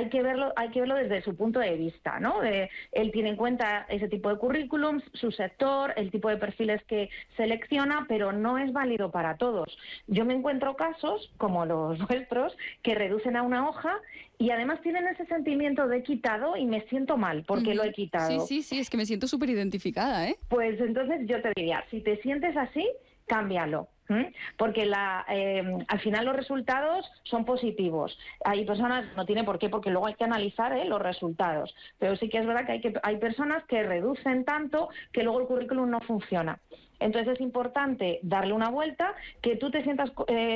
hay que verlo desde su punto de vista, ¿no? Él tiene en cuenta ese tipo de currículums, su sector, el tipo de perfiles que selecciona, pero no es válido para todos. Yo me encuentro casos, como los vuestros, que reducen a una hoja y además tienen ese sentimiento de he quitado y me siento mal porque lo he quitado. Sí, es que me siento súper identificada, ¿eh? Pues entonces yo te diría, si te sientes así, cámbialo. Porque al final los resultados son positivos. Hay personas, no tiene por qué, porque luego hay que analizar los resultados, pero sí que es verdad que hay personas que reducen tanto que luego el currículum no funciona. Entonces es importante darle una vuelta, que tú te sientas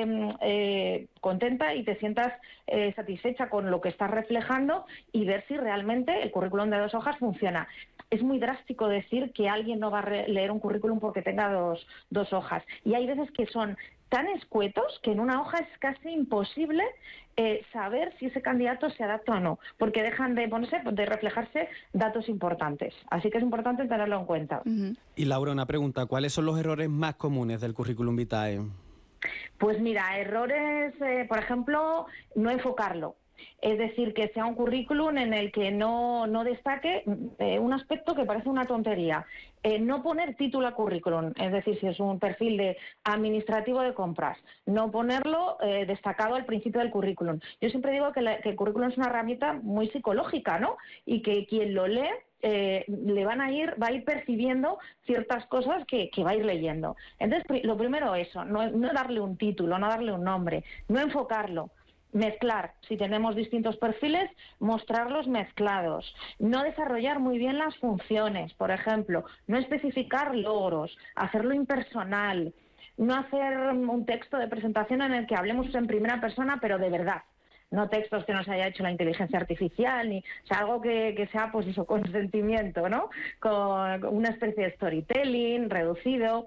contenta y te sientas satisfecha con lo que estás reflejando y ver si realmente el currículum de 2 hojas funciona. Es muy drástico decir que alguien no va a leer un currículum porque tenga dos hojas. Y hay veces que son tan escuetos que en una hoja es casi imposible saber si ese candidato se adapta o no, porque dejan de reflejarse datos importantes. Así que es importante tenerlo en cuenta. Y Laura, una pregunta, ¿cuáles son los errores más comunes del currículum vitae? Pues mira, errores, por ejemplo, no enfocarlo. Es decir, que sea un currículum en el que no destaque un aspecto que parece una tontería. No poner título a currículum, es decir, si es un perfil de administrativo de compras, no ponerlo destacado al principio del currículum. Yo siempre digo que el currículum es una herramienta muy psicológica, ¿no? Y que quien lo lee va a ir percibiendo ciertas cosas que va a ir leyendo. Entonces, lo primero eso, no darle un título, no darle un nombre, no enfocarlo. Mezclar, si tenemos distintos perfiles, mostrarlos mezclados. No desarrollar muy bien las funciones, por ejemplo, no especificar logros, hacerlo impersonal, no hacer un texto de presentación en el que hablemos en primera persona, pero de verdad. No textos que nos haya hecho la inteligencia artificial, o sea, algo que sea, pues eso, con sentimiento, ¿no? Con una especie de storytelling reducido.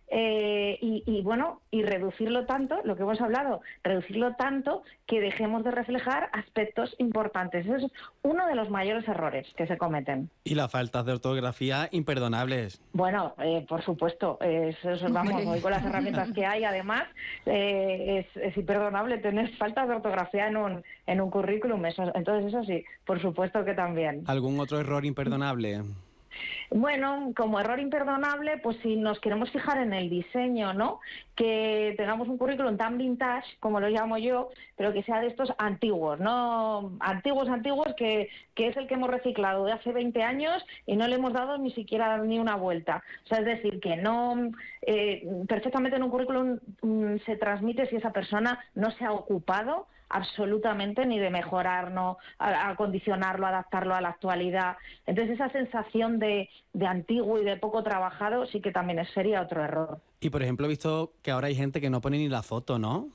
Y reducirlo tanto, lo que hemos hablado, reducirlo tanto que dejemos de reflejar aspectos importantes. Ese es uno de los mayores errores que se cometen. Y las faltas de ortografía imperdonables. Bueno, por supuesto, vamos, hoy con las herramientas que hay, además, es imperdonable tener faltas de ortografía en un currículum. Entonces, eso sí, por supuesto que también. ¿Algún otro error imperdonable? Bueno, como error imperdonable, pues si nos queremos fijar en el diseño, ¿no? Que tengamos un currículum tan vintage, como lo llamo yo, pero que sea de estos antiguos, ¿no? Antiguos, que es el que hemos reciclado de hace 20 años y no le hemos dado ni siquiera ni una vuelta. O sea, es decir, que no perfectamente en un currículum se transmite si esa persona no se ha ocupado absolutamente ni de mejorarlo, acondicionarlo, adaptarlo a la actualidad. Entonces esa sensación de antiguo y de poco trabajado sí que también sería otro error. Y por ejemplo he visto que ahora hay gente que no pone ni la foto, ¿no?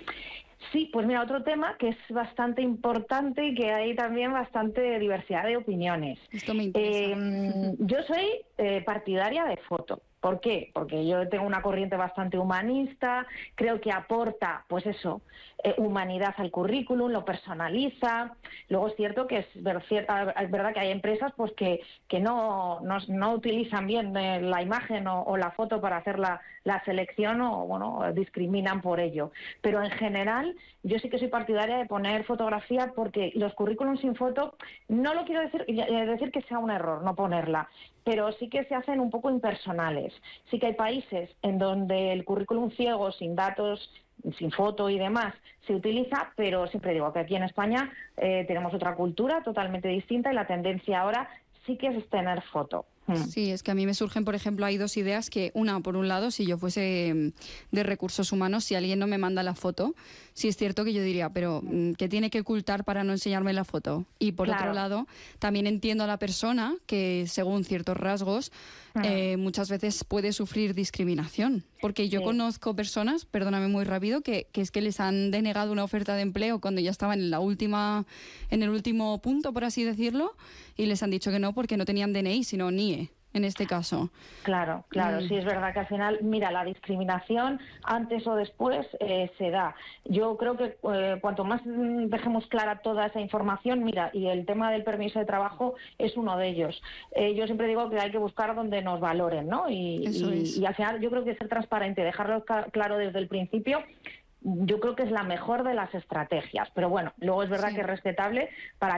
Sí, pues mira, otro tema que es bastante importante y que hay también bastante diversidad de opiniones. Esto me interesa. Yo soy partidaria de foto. ¿Por qué? Porque yo tengo una corriente bastante humanista, creo que aporta, pues eso, humanidad al currículum, lo personaliza. Luego es cierto que es verdad que hay empresas pues que no utilizan bien la imagen o la foto para hacer la selección o, bueno, discriminan por ello. Pero en general yo sí que soy partidaria de poner fotografía porque los currículums sin foto, no lo quiero decir que sea un error no ponerla, pero sí que se hacen un poco impersonales. Sí que hay países en donde el currículum ciego, sin datos, sin foto y demás, se utiliza, pero siempre digo que aquí en España tenemos otra cultura totalmente distinta y la tendencia ahora sí que es tener foto. Sí, es que a mí me surgen, por ejemplo, hay dos ideas que, una, por un lado, si yo fuese de recursos humanos, si alguien no me manda la foto, sí es cierto que yo diría, pero ¿qué tiene que ocultar para no enseñarme la foto? Y por otro lado, también entiendo a la persona que, según ciertos rasgos, muchas veces puede sufrir discriminación. Porque yo conozco personas, perdóname muy rápido, que es que les han denegado una oferta de empleo cuando ya estaban en el último punto, por así decirlo, y les han dicho que no porque no tenían DNI, sino NIE. En este caso. Claro, sí es verdad que al final, mira, la discriminación antes o después se da. Yo creo que cuanto más dejemos clara toda esa información, mira, y el tema del permiso de trabajo es uno de ellos. Yo siempre digo que hay que buscar donde nos valoren, ¿no? Y al final yo creo que ser transparente, dejarlo claro desde el principio, yo creo que es la mejor de las estrategias. Pero bueno, luego es verdad que es respetable para